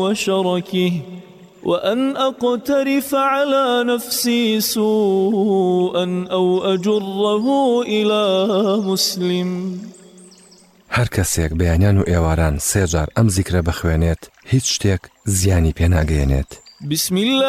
وشركه وأن أقترف على نفسي سوءا أو أجره إلى مسلم. هەر کەسێک بەیانیان و ئێواران 3 جار ئەم زیکرە بخوێنێت هیچ شتێک زیانی پێ ناگەیەنێت. بسم الله